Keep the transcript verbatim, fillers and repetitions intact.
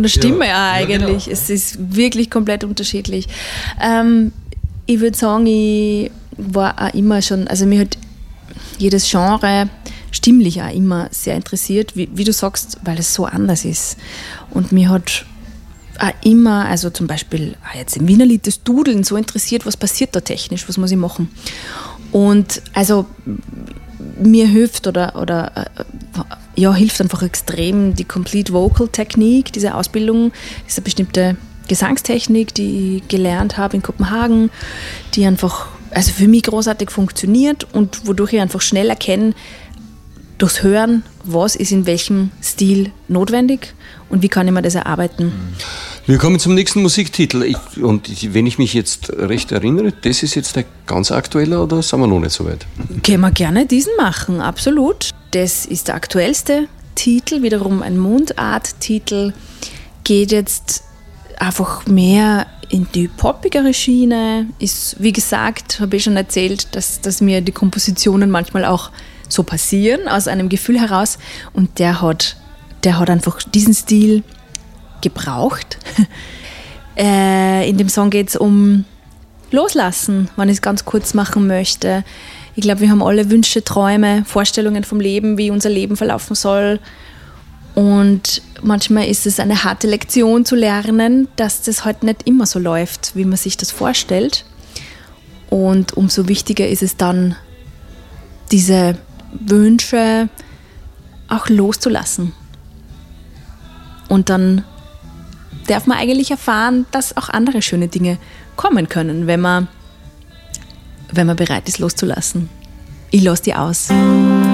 der Stimme ja, ja eigentlich. Ja, genau. Es ist wirklich komplett unterschiedlich. Ähm, ich würde sagen, ich war auch immer schon, also mir hat jedes Genre stimmlich auch immer sehr interessiert, wie, wie du sagst, weil es so anders ist. Und mir hat auch immer, also zum Beispiel auch jetzt im Wienerlied das Dudeln so interessiert, was passiert da technisch, was muss ich machen. Und also mir hilft oder, oder ja, hilft einfach extrem die Complete Vocal Technique, diese Ausbildung, diese bestimmte Gesangstechnik, die ich gelernt habe in Kopenhagen, die einfach also für mich großartig funktioniert und wodurch ich einfach schnell erkenne, durchs Hören, was ist in welchem Stil notwendig und wie kann ich mir das erarbeiten. Wir kommen zum nächsten Musiktitel. Ich, und ich, wenn ich mich jetzt recht erinnere, das ist jetzt der ganz aktuelle oder sind wir noch nicht so weit? Können wir gerne diesen machen, absolut. Das ist der aktuellste Titel, wiederum ein Mundart-Titel, geht jetzt einfach mehr in die poppigere Schiene. Ist, wie gesagt, habe ich schon erzählt, dass, dass mir die Kompositionen manchmal auch so passieren, aus einem Gefühl heraus. Und der hat, der hat einfach diesen Stil gebraucht. äh, in dem Song geht es um Loslassen, wenn ich es ganz kurz machen möchte. Ich glaube, wir haben alle Wünsche, Träume, Vorstellungen vom Leben, wie unser Leben verlaufen soll. Und manchmal ist es eine harte Lektion zu lernen, dass das halt nicht immer so läuft, wie man sich das vorstellt. Und umso wichtiger ist es dann, diese Wünsche auch loszulassen. Und dann darf man eigentlich erfahren, dass auch andere schöne Dinge kommen können, wenn man, wenn man bereit ist loszulassen. Ich lasse die aus.